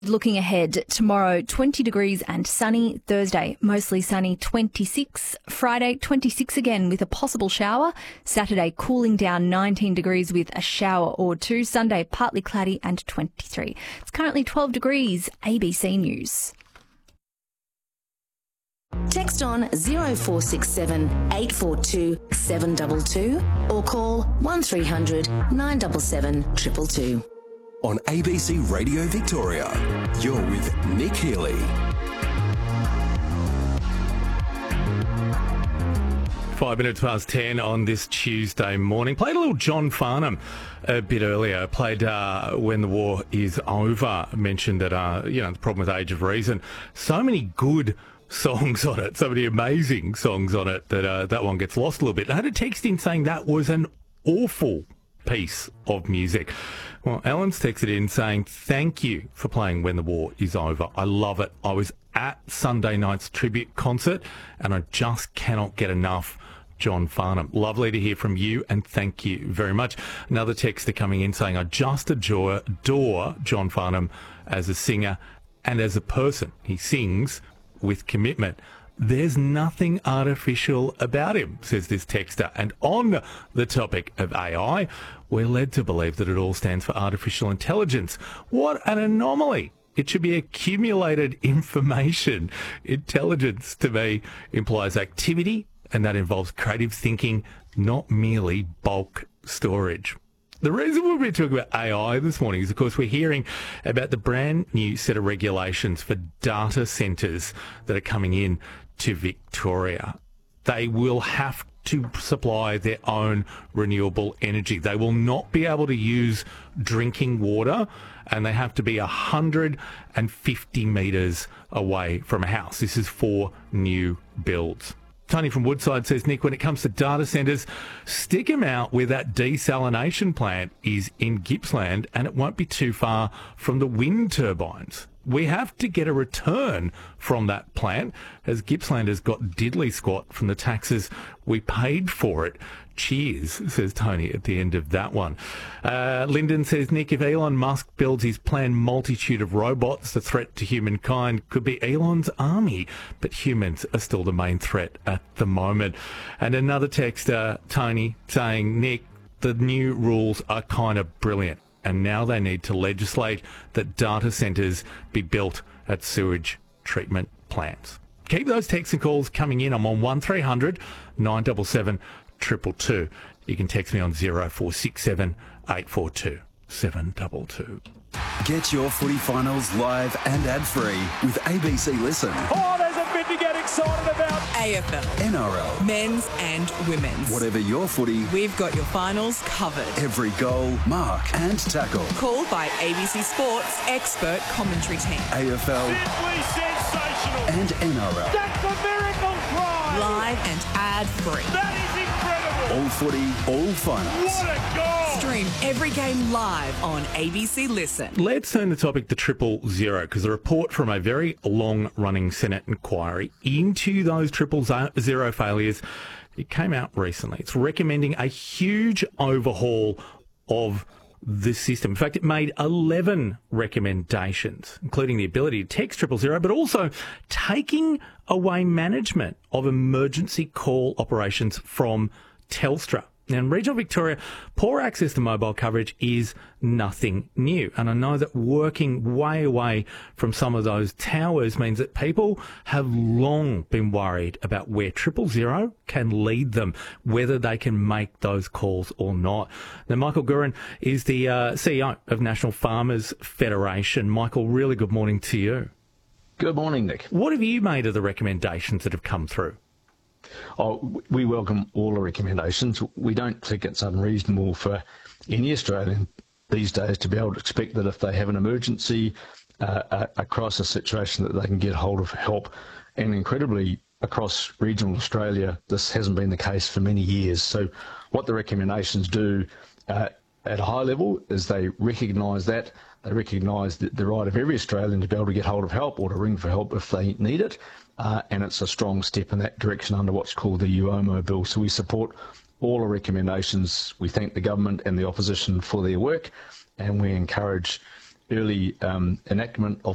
looking ahead, tomorrow 20 degrees and sunny. Thursday mostly sunny, 26. Friday 26 again with a possible shower. Saturday cooling down, 19 degrees with a shower or two. Sunday partly cloudy and 23. It's currently 12 degrees. ABC News. Text on 0467 842 722 or call 1300 977 222. On ABC Radio Victoria, you're with Nick Healy. 5 minutes past 10 on this Tuesday morning. Played a little John Farnham a bit earlier. Played When the War Is Over. Mentioned that, the problem with Age of Reason. So many good songs on it, so many amazing songs on it that that one gets lost a little bit. I had a text in saying that was an awful piece of music. Well, Ellen's texted in saying, thank you for playing When the War Is Over. I love it. I was at Sunday night's tribute concert and I just cannot get enough John Farnham. Lovely to hear from you and thank you very much. Another texter coming in saying, I just adore John Farnham as a singer and as a person. He sings with commitment. There's nothing artificial about him, says this texter. And on the topic of AI, we're led to believe that it all stands for artificial intelligence. What an anomaly. It should be accumulated information. Intelligence, to me, implies activity, and that involves creative thinking, not merely bulk storage. The reason we've been talking about AI this morning is, of course, we're hearing about the brand new set of regulations for data centres that are coming in to Victoria. They will have to supply their own renewable energy. They will not be able to use drinking water, and they have to be 150 metres away from a house. This is for new builds. Tony from Woodside says, Nick, when it comes to data centres, stick them out where that desalination plant is in Gippsland, and it won't be too far from the wind turbines. We have to get a return from that plant, as Gippsland has got diddly squat from the taxes we paid for it. Cheers, says Tony at the end of that one. Lyndon says, Nick, if Elon Musk builds his planned multitude of robots, the threat to humankind could be Elon's army, but humans are still the main threat at the moment. And another texter, Tony, saying, Nick, the new rules are kind of brilliant, and now they need to legislate that data centres be built at sewage treatment plants. Keep those texts and calls coming in. I'm on 1300 977 222. You can text me on 0467 842 722. Get your footy finals live and ad-free with ABC Listen. Oh, there's a bit to get excited about. AFL, NRL, men's and women's. whatever your footy, We've got your finals covered. every goal, mark and tackle. Called by ABC Sports expert commentary team. AFL Simply sensational. and NRL. That's a miracle try. Live and ad-free. That is incredible. All footy, all finals. What a goal. Stream every game live on ABC Listen. Let's turn the topic to 000, because a report from a very long-running Senate inquiry into those 000 failures, it came out recently. It's recommending a huge overhaul of the system. In fact, it made 11 recommendations, including the ability to text 000, but also taking away management of emergency call operations from Telstra. Now, in regional Victoria, poor access to mobile coverage is nothing new. And I know that working way away from some of those towers means that people have long been worried about where 000 can lead them, whether they can make those calls or not. Now, Michael Gurin is the CEO of National Farmers Federation. Michael, really good morning to you. Good morning, Nick. What have you made of the recommendations that have come through? Oh, we welcome all the recommendations. We don't think it's unreasonable for any Australian these days to be able to expect that if they have an emergency, a crisis situation, that they can get hold of help. And incredibly, across regional Australia, this hasn't been the case for many years. So what the recommendations do at a high level is they recognise that. They recognise the right of every Australian to be able to get hold of help or to ring for help if they need it. And it's a strong step in that direction under what's called the UOMO bill. So we support all the recommendations. We thank the government and the opposition for their work, and we encourage early enactment of